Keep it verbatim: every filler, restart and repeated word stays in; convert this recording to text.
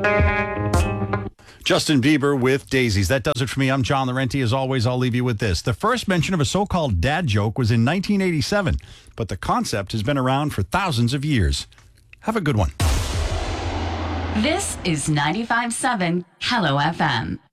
Justin Bieber with Daisies. That does it for me. I'm John Laurenti. As always, I'll leave you with this. The first mention of a so-called dad joke was in nineteen eighty-seven, but the concept has been around for thousands of years. Have a good one. This is ninety-five point seven Hello F M.